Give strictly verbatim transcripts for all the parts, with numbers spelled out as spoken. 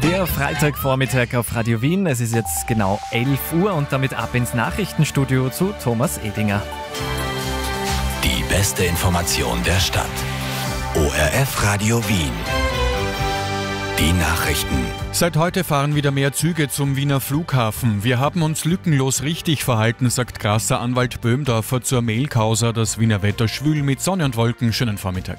Der Freitagvormittag auf Radio Wien. Es ist jetzt genau elf Uhr und damit ab ins Nachrichtenstudio zu Thomas Edinger. Die beste Information der Stadt. O R F Radio Wien. Die Nachrichten. Seit heute fahren wieder mehr Züge zum Wiener Flughafen. Wir haben uns lückenlos richtig verhalten, sagt Grasser-Anwalt Böhmdorfer zur Mail-Causa. Das Wiener Wetter schwül mit Sonne und Wolken. Schönen Vormittag.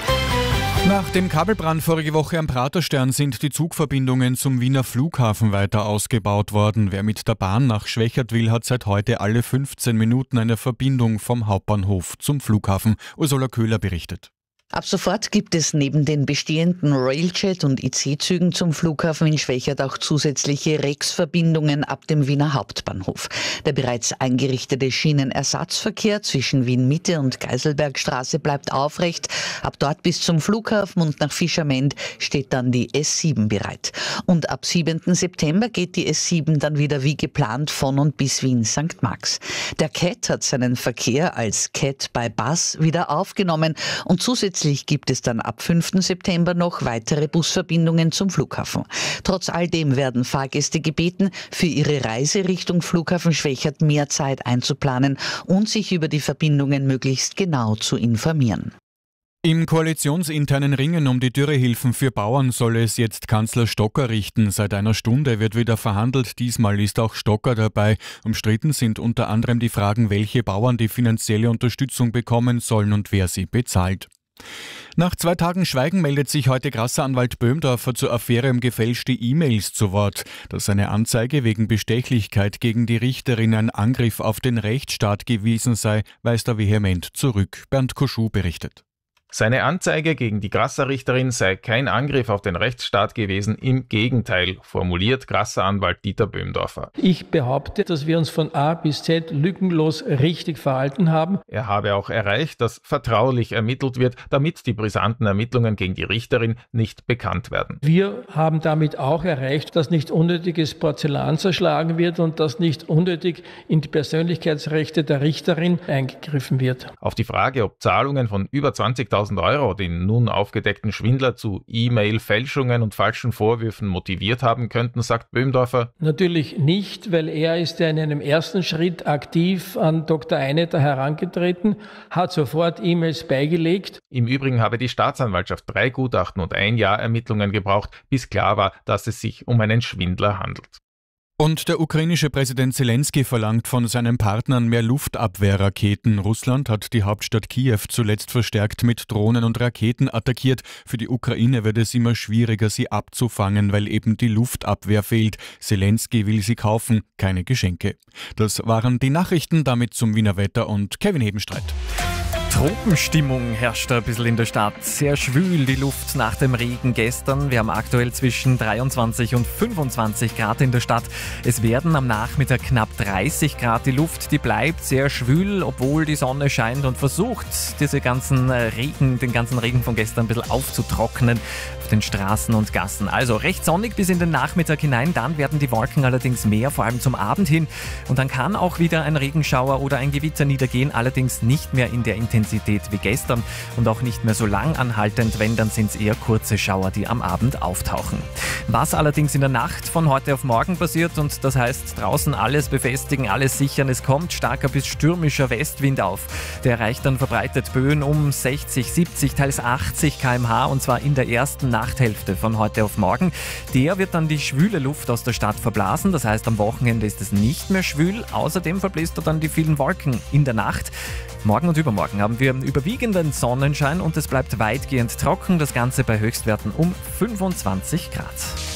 Nach dem Kabelbrand vorige Woche am Praterstern sind die Zugverbindungen zum Wiener Flughafen weiter ausgebaut worden. Wer mit der Bahn nach Schwächert will, hat seit heute alle fünfzehn Minuten eine Verbindung vom Hauptbahnhof zum Flughafen. Ursula Köhler berichtet. Ab sofort gibt es neben den bestehenden Railjet- und I C-Zügen zum Flughafen in Schwächert auch zusätzliche Rex-Verbindungen ab dem Wiener Hauptbahnhof. Der bereits eingerichtete Schienenersatzverkehr zwischen Wien-Mitte und Geiselbergstraße bleibt aufrecht. Ab dort bis zum Flughafen und nach Fischerment steht dann die S sieben bereit. Und ab siebenten September geht die S sieben dann wieder wie geplant von und bis Wien Sankt Marx. Der C A T hat seinen Verkehr als C A T by Bus wieder aufgenommen und zusätzlich Zusätzlich gibt es dann ab fünften September noch weitere Busverbindungen zum Flughafen. Trotz all dem werden Fahrgäste gebeten, für ihre Reise Richtung Flughafen Schwächert mehr Zeit einzuplanen und sich über die Verbindungen möglichst genau zu informieren. Im koalitionsinternen Ringen um die Dürrehilfen für Bauern soll es jetzt Kanzler Stocker richten. Seit einer Stunde wird wieder verhandelt. Diesmal ist auch Stocker dabei. Umstritten sind unter anderem die Fragen, welche Bauern die finanzielle Unterstützung bekommen sollen und wer sie bezahlt. Nach zwei Tagen Schweigen meldet sich heute Grasser-Anwalt Böhmdorfer zur Affäre um gefälschte E-Mails zu Wort. Dass eine Anzeige wegen Bestechlichkeit gegen die Richterin ein Angriff auf den Rechtsstaat gewesen sei, weist er vehement zurück. Bernd Koschuh berichtet. Seine Anzeige gegen die Grasser-Richterin sei kein Angriff auf den Rechtsstaat gewesen, im Gegenteil, formuliert Grasser-Anwalt Dieter Böhmdorfer. Ich behaupte, dass wir uns von A bis Z lückenlos richtig verhalten haben. Er habe auch erreicht, dass vertraulich ermittelt wird, damit die brisanten Ermittlungen gegen die Richterin nicht bekannt werden. Wir haben damit auch erreicht, dass nicht unnötiges Porzellan zerschlagen wird und dass nicht unnötig in die Persönlichkeitsrechte der Richterin eingegriffen wird. Auf die Frage, ob Zahlungen von über zwanzigtausend Euro den nun aufgedeckten Schwindler zu E-Mail-Fälschungen und falschen Vorwürfen motiviert haben könnten, sagt Böhmdorfer. Natürlich nicht, weil er ist ja in einem ersten Schritt aktiv an Doktor Einetter herangetreten, hat sofort E-Mails beigelegt. Im Übrigen habe die Staatsanwaltschaft drei Gutachten und ein Jahr Ermittlungen gebraucht, bis klar war, dass es sich um einen Schwindler handelt. Und der ukrainische Präsident Zelensky verlangt von seinen Partnern mehr Luftabwehrraketen. Russland hat die Hauptstadt Kiew zuletzt verstärkt mit Drohnen und Raketen attackiert. Für die Ukraine wird es immer schwieriger, sie abzufangen, weil eben die Luftabwehr fehlt. Zelensky will sie kaufen, keine Geschenke. Das waren die Nachrichten, damit zum Wiener Wetter und Kevin Hebenstreit. Tropenstimmung herrscht ein bisschen in der Stadt. Sehr schwül die Luft nach dem Regen gestern. Wir haben aktuell zwischen dreiundzwanzig und fünfundzwanzig Grad in der Stadt. Es werden am Nachmittag knapp dreißig Grad. Die Luft, die bleibt sehr schwül, obwohl die Sonne scheint und versucht, diese ganzen Regen, den ganzen Regen von gestern ein bisschen aufzutrocknen auf den Straßen und Gassen. Also recht sonnig bis in den Nachmittag hinein. Dann werden die Wolken allerdings mehr, vor allem zum Abend hin. Und dann kann auch wieder ein Regenschauer oder ein Gewitter niedergehen, allerdings nicht mehr in der Intensität wie gestern und auch nicht mehr so lang anhaltend. Wenn, dann sind es eher kurze Schauer, die am Abend auftauchen. Was allerdings in der Nacht von heute auf morgen passiert, und das heißt draußen alles befestigen, alles sichern. Es kommt starker bis stürmischer Westwind auf. Der erreicht dann verbreitet Böen um sechzig, siebzig, teils achtzig Kilometer pro Stunde und zwar in der ersten Nachthälfte von heute auf morgen. Der wird dann die schwüle Luft aus der Stadt verblasen. Das heißt, am Wochenende ist es nicht mehr schwül. Außerdem verbläst er dann die vielen Wolken in der Nacht. Morgen und übermorgen haben wir überwiegenden Sonnenschein und es bleibt weitgehend trocken. Das Ganze bei Höchstwerten um fünfundzwanzig Grad.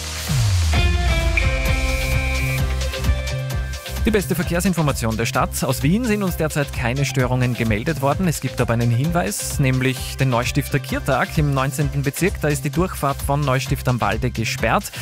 Die beste Verkehrsinformation der Stadt. Aus Wien sind uns derzeit keine Störungen gemeldet worden. Es gibt aber einen Hinweis, nämlich den Neustifter Kirtag im neunzehnten Bezirk. Da ist die Durchfahrt von Neustift am Walde gesperrt.